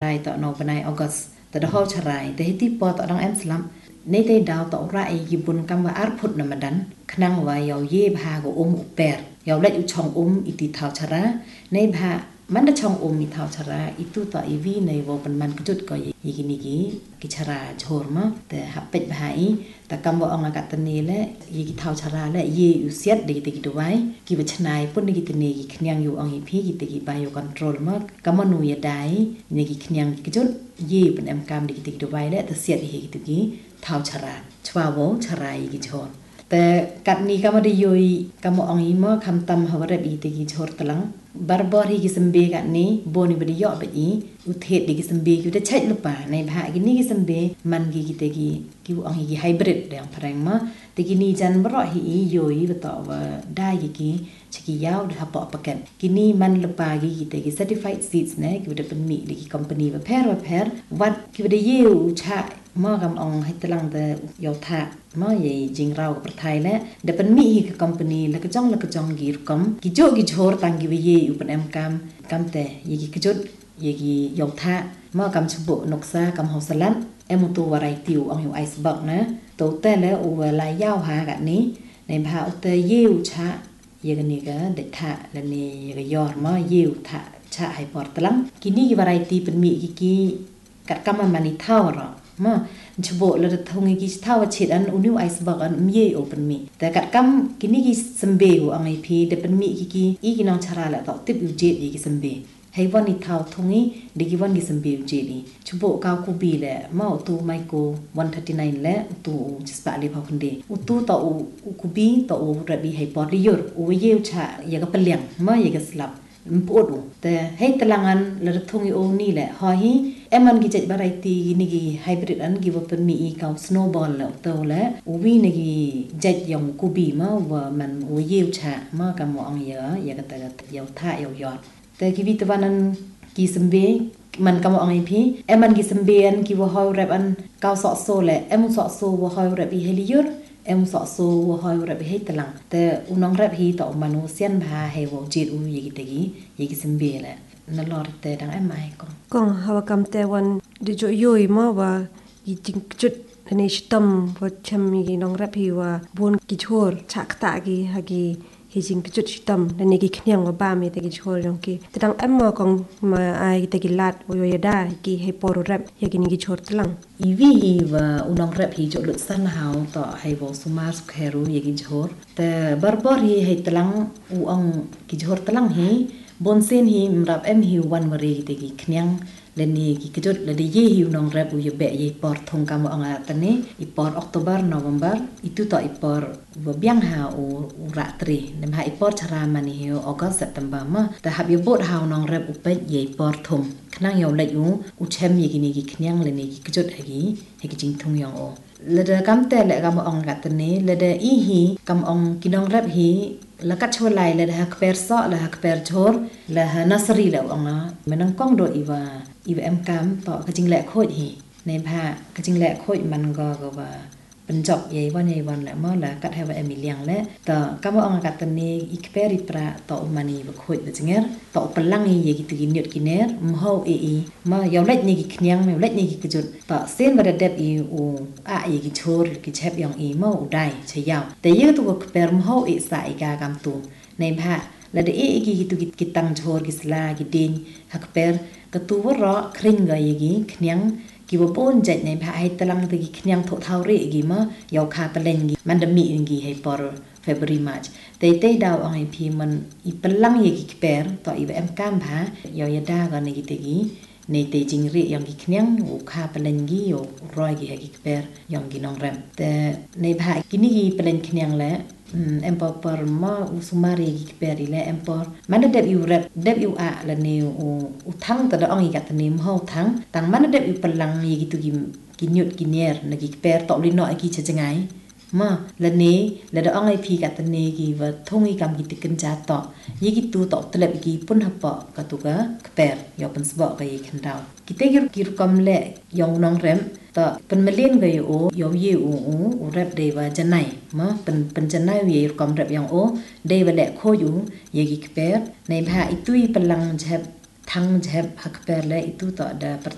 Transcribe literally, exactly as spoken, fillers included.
ต่อนอปนายออกัสแต่ดาวชรายแต่ที่ปอต่อดังแอมสลัมในแต่ดาวต่อไรยิบุนกำว่าอาร์พุดนำมาดันขนังไว้ยาวเย่พากับอมอุปเปรยาวเล็ดอุช่องอมอิติท้าวชราในพามันได้ช่องอมอิท้าวชราอิตุต่ออีวีในวปันมันกจุดก็ยิกินิกิกิชราโชร์มะแต่หับเป็ดพายแต่กำว่าองค์กัตเนและยิกิท้าวชราและเย่อุเซียดเด็กติกิดไว้กิบชนายปุ่นกิตเนกิขยังอยู่องค์พี่กิตกิบายคอนโทรลมะกำมนุยได้ในกิขยังกิจุดเย่เป็นแอมกามเด็กติกิดไว้และแต่เสียดเหกิตกิท้าวชราชวาวชรายกิชอนแต่กัดนี้ก็มาได้ย่อยก็มาองอีมาคำตำหาวระบีติกิชอร์ตลังบาร์บอร์ฮิกิสมเบกัดนี้โบนิบดีย่อไปอีอุเทศดิกิสมเบอยู่ได้ใช้ลูกป่าในภาคกินนี้กิสมเบมันกิกิติกิกิวองฮิกิไฮบริดเรื่องพลังมาติกินี้จันบรอฮิย่อยไปต่อว่าได้กิกิชิกิยาวเดือปอประกันกินี้มันลูกป่ากิกิติกิ certified seeds เนี่ยกิวได้เป็นมีดิกิคอมพานีว่าแพร่ว่าแพร่วัดกิวได้เยี่ยวชะมอกำองให้ตลังแต่ยาวท่ามอใหญ่จริงเรากับประเทศและเดี๋ยวเป็นมีอีกคอมพานีแล้วก็จ้องแล้วก็จ้องกีรกมกิจกิจโหรตังกิวิเยอุปนเอ็มกำกำแต่ยี่กิจจุดยี่กิยาวท่ามอกำชบุนกซากำหอสลันเอ็มตัวอะไรติวองอยู่ไอซ์บักนะตัวแต่แล้วอุวลายยาวหากันนี้ในภาอุตเยี่ยวชะยี่กันนี่ก็เด็ดท่าและนี่ยี่ก็ยอดมอเยี่ยวท่าชะให้ปอดตลังกินนี่อะไรตีเป็นมีกิกิกัดกำมันมันนี่เท่าหรอมาชโบแล้วทงกิจท่าวเชิดอันอุนิวไอซ์บักอันมีเยอเป็นมีแต่กัดกำกินนี่กิสมเบหัวอังไอพีเดเป็นมีกิกิอีกินองชาราละต่อติบอุเจดีกิสมเบให้วันนี้ท่าวทงนี้เด็กวันกิสมเบอุเจดีชโบกาวคูบีแหละมาอุตูไมโครวันทัตติไนน์แหละอุตูจิสปะลีพาคนเดอุตูต่ออุคูบีต่ออุระบีให้ปอดลิยร์อุเยวชะยากเป็นเลี้ยงมาอยากสลับมันปวดอูแต่ให้ตลังอันระดับทงอีโอนี่แหละหอยเอ็มันกิจบารายตีนี่กิไฮบริดอันกิว่าเป็นมีอีกาวสโนว์บอลแล้วตัวแล้ววีนี่กิจัดยองกูบีมาว่ามันวิเยี่ยวชะมากกับมองเยอะอยากแต่ยาวท่ายาวยอดแต่กิวิตวันนั้นกิสมเบมันกับมองไอพี่เอ็มันกิสมเบอันกิว่าหอยแรบอันกาวสอโซแหละเอ็มสอโซว่าหอยแรบอีเฮลิยุร์เอ็มสอโซว่าหอยแรบอีเฮตลังแต่อุนองแรบฮีต่อมนุษย์เซียนพาให้ว่าจีดอุยกิตกิยกิสมเบแหละนั่นลอดแต่ดังไอ้ไม้ก็ก็หาวกรรมแต่วันดิจอยอยมาว่าจริงจุดในชิตมว่าชมีน้องรับพีว่าบนกิจโหรฉากตากีฮากีเฮจิงจุดชิตมและในกิขยังว่าบ้ามีแต่กิจโหรยองกีแต่ดังไอ้มาของมาไอแต่กิลาดวยยได้กีให้ปอรุรับยากินกิจโหรตลังอีวีว่าอุนองรับพีจุดลุสันหาวต่อให้วอสุมาสุขเฮรุยากิจโหรแต่บาร์บอรีให้ตลังอุองกิจโหรตลังฮีบนเส้นหิมรับเอ็มหิววันวรีติกิขยังและนี่กิจจุดและดีเยี่หิวนองรับอุยเบยปอร์ทงกามอังอาตันนี้อีปอร์ออกตุบาร์นอวมบาร์อีตุต่ออีปอร์วบยังหาอุรัตรีนำหาอีปอร์ชรามานิฮิวออกัสเซปเทมเบอร์มาแต่หับยบดหาวนองรับอุเปยยปอร์ทงขนังยาวเล็กอูอุเชมยกินีกิขยังและนี่กิจจุดให้กิให้กิจิงทงยองโอและเดกำแต่และกามอังกัตันนี้และเดอีฮีกามอังกินองรับฮีแล้วก็ช่วยไล่เลยนะฮักเปอร์ซอแล้วฮักเปอร์โชร์แล้วฮันนัสรีแล้วอ่ะนะมันนั่งกล้องโดยอีว่าอีว่าเอ็มกามต่อกระจิงแหละโคตรฮีในผ้ากระจิงแหละโคตรมันก็ก็ว่าเป็นจอบใหญ่วันใหญ่วันแหละมั่งแล้วก็ให้ว่าเอ็มเลี้ยงแล้วแต่ก็มาอ่างกัตันนี้อีกเปริปราต่อมันนี่ว่าโคตรแบบเงี้ยต่อพลังยี่ยี่กินหยดกินเนอร์มห่อเออีมายาวเล็กนี่กินยังยาวเล็กนี่กินจุดต่อเส้นวันเด็บอีอูอ่ะยี่กินโชร์กินเชฟยังอีมั่งได้ใช่ยาวแต่ยี่ตัวก็เปรมห่อเอสายกากำตัวในผ้าแล้วเดี๋ยวอีกกี่ตัวกินตังโชร์กิสลากินดินฮักเปร์ก็ตัวว่ารอคริ่งก็ยี่กินขยังกิวปนจัดในผ้าให้ตลังตะกี้ขยังทอเท่าเรื่องกี่มั้ยยาวขาเป็นเลนกี่มันดมีกี่ให้ปอร์เฟบรีมาร์ชแต่เต้ดาวอังไอพีมันอีพลังยี่กิเปร์ต่ออีเอ็มก้ามผ้ายาวยาดากันในกี่ตะกี้ในเตจิงรียังกี่ขยังโอขาเป็นเลนกี่โอรอยกี่ให้กิเปร์ยังกี่น้องแรมแต่ในผ้ากินนี่กี่เป็นเลนขยังแล้วเอ็มพอร์ปอร์มาอุสมารีกิเปรีเลยเอ็มพอร์มันเด็บอยู่เร็บเด็บอยู่อะแล้วเนี่ยอุทั้งแต่ละองค์กัตเนมเฮาทั้งต่างมันเด็บอยู่พลังยี่กิตุกิกินหยุดกินเนอร์นักกิเปรต่อริโนไอกิเชจงไงมาแล้วเนี่ยแล้วละองค์ไอพีกัตเนกีว่าทงอีกำกิติกันจัดต่อยี่กิตูต่อตะเล็บกีปุ่นหับปะกัตุกะเปรยอเป็นสบะกับยี่ขันดาวกิเตกิรกิรกำเละยองน้องเร็มต่อเป็นมาเล่นกับโอยอมยี่อูอูอูเร็บเดว่าจะไหนมาเป็นเป็นจะไหนยี่กำเร็บยองโอเดว่าเละโคอยู่ยี่กิเปรในผ้าอิตุยพลังเจ็บทั้งเจ็บหักเปรและอิตุต่อเด